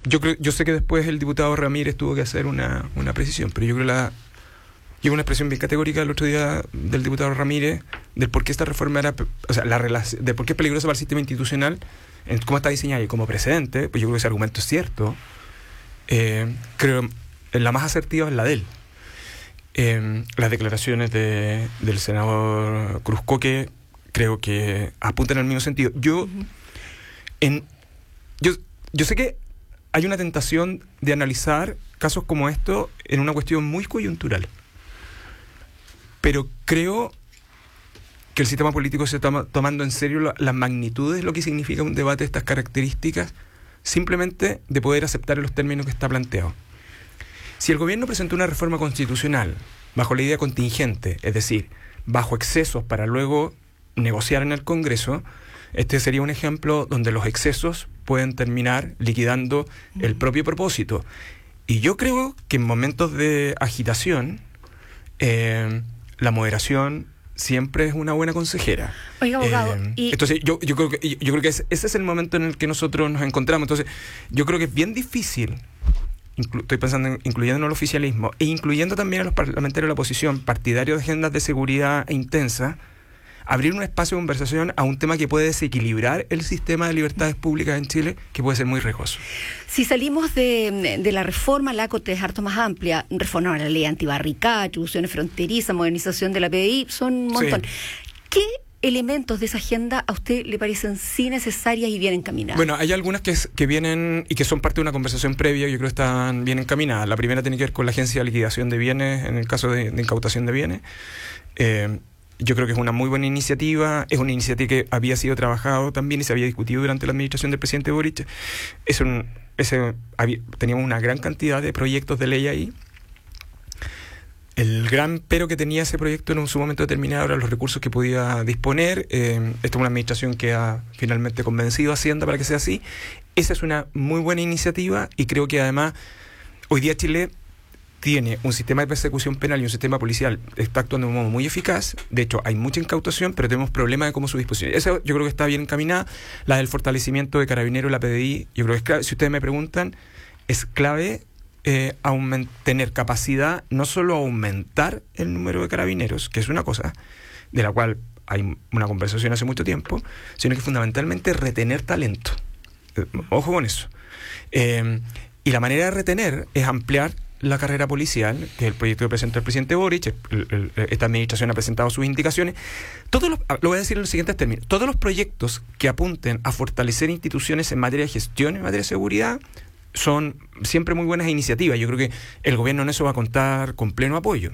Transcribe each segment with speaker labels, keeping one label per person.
Speaker 1: yo sé que después el diputado Ramírez tuvo que hacer una precisión, pero yo creo y una expresión bien categórica el otro día del diputado Ramírez del por qué esta reforma era, o sea, de por qué es peligrosa para el sistema institucional, en cómo está diseñada y como precedente. Pues yo creo que ese argumento es cierto. Creo la más asertiva es la de él. Las declaraciones del senador Cruzcoque creo que apuntan al mismo sentido. Yo sé que hay una tentación de analizar casos como estos en una cuestión muy coyuntural, pero creo que el sistema político se está tomando en serio las magnitudes de lo que significa un debate de estas características, simplemente de poder aceptar en los términos que está planteado. Si el gobierno presentó una reforma constitucional bajo la idea contingente, es decir, bajo excesos para luego negociar en el Congreso, este sería un ejemplo donde los excesos pueden terminar liquidando el propio propósito. Y yo creo que en momentos de agitación, la moderación siempre es una buena consejera.
Speaker 2: Oiga, abogado.
Speaker 1: Entonces, yo creo que ese es el momento en el que nosotros nos encontramos. Entonces, yo creo que es bien difícil, estoy pensando incluyendo en el oficialismo, e incluyendo también a los parlamentarios de la oposición, partidarios de agendas de seguridad intensa, abrir un espacio de conversación a un tema que puede desequilibrar el sistema de libertades públicas en Chile, que puede ser muy riesgoso.
Speaker 2: Si salimos de la reforma, la COTE es harto más amplia, reforma a la ley antibarricada, atribuciones fronterizas, modernización de la PDI, son un montón. Sí. ¿Qué elementos de esa agenda a usted le parecen sí necesarias y bien encaminadas?
Speaker 1: Bueno, hay algunas que vienen y que son parte de una conversación previa, yo creo que están bien encaminadas. La primera tiene que ver con la Agencia de Liquidación de Bienes, en el caso de incautación de bienes. Yo creo que es una muy buena iniciativa, es una iniciativa que había sido trabajado también y se había discutido durante la administración del presidente Boric. Teníamos una gran cantidad de proyectos de ley ahí. El gran pero que tenía ese proyecto en su momento determinado eran los recursos que podía disponer. Esta es una administración que ha finalmente convencido a Hacienda para que sea así. Esa es una muy buena iniciativa y creo que además hoy día Chile tiene un sistema de persecución penal y un sistema policial que está actuando de un modo muy eficaz. De hecho, hay mucha incautación, pero tenemos problemas de cómo su disposición. Esa yo creo que está bien encaminada. La del fortalecimiento de Carabineros, la PDI, yo creo que es clave. Si ustedes me preguntan, es clave tener capacidad, no solo aumentar el número de carabineros, que es una cosa de la cual hay una conversación hace mucho tiempo, sino que fundamentalmente retener talento. Ojo con eso. Y la manera de retener es ampliar la carrera policial, que es el proyecto que presentó el presidente Boric. Esta administración ha presentado sus indicaciones. Lo voy a decir en los siguientes términos: todos los proyectos que apunten a fortalecer instituciones en materia de gestión, en materia de seguridad, son siempre muy buenas iniciativas. Yo creo que el gobierno en eso va a contar con pleno apoyo.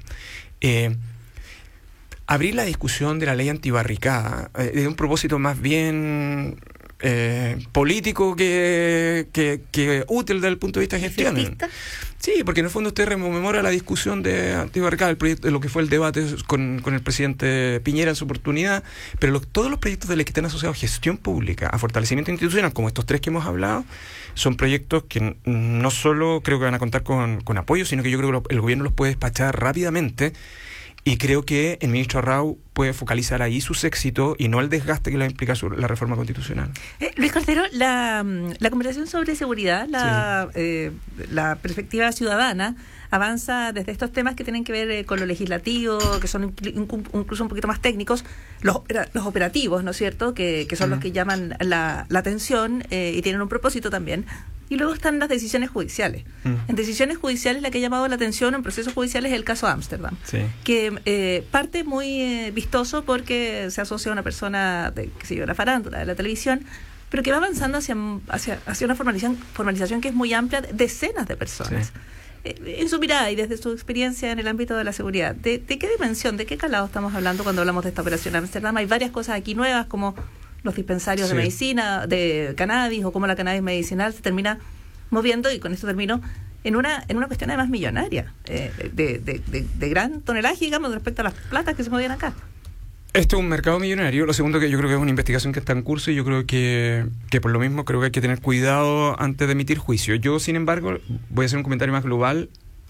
Speaker 1: Abrir la discusión de la ley antibarricada de un propósito más bien político que útil desde el punto de vista de gestión.
Speaker 2: ¿Efectista?
Speaker 1: Sí, porque en el fondo usted rememora la discusión de antibarricada, el proyecto, de lo que fue el debate con el presidente Piñera en su oportunidad, pero todos los proyectos de ley que están asociados a gestión pública, a fortalecimiento institucional, como estos tres que hemos hablado, son proyectos que no solo creo que van a contar con apoyo, sino que yo creo que el gobierno los puede despachar rápidamente. Y creo que el ministro Arrau puede focalizar ahí sus éxitos y no el desgaste que le implica la reforma constitucional.
Speaker 3: Luis Cordero, la conversación sobre seguridad, la perspectiva ciudadana, avanza desde estos temas que tienen que ver con lo legislativo, que son incluso un poquito más técnicos, los operativos, ¿no es cierto?, que son los que llaman la atención y tienen un propósito también. Y luego están las decisiones judiciales. En decisiones judiciales, la que ha llamado la atención en procesos judiciales es el caso Ámsterdam, que parte muy vistoso porque se asocia a una persona de la farándula, de la televisión, pero que va avanzando hacia una formalización que es muy amplia, de decenas de personas. Sí. En su mirada y desde su experiencia en el ámbito de la seguridad, ¿de qué dimensión, de qué calado estamos hablando cuando hablamos de esta operación Ámsterdam? Hay varias cosas aquí nuevas, como los dispensarios de medicina, de cannabis, o cómo la cannabis medicinal se termina moviendo, y con esto termino, en una cuestión además millonaria, de gran tonelaje, digamos, respecto a las platas que se movían acá.
Speaker 1: Esto es un mercado millonario. Lo segundo, que yo creo que es una investigación que está en curso, y yo creo que por lo mismo creo que hay que tener cuidado antes de emitir juicio. Yo, sin embargo, voy a hacer un comentario más global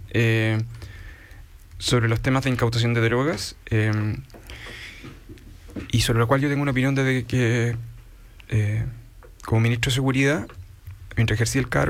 Speaker 1: sobre los temas de incautación de drogas, y sobre lo cual yo tengo una opinión desde que como ministro de Seguridad, mientras ejercí el cargo,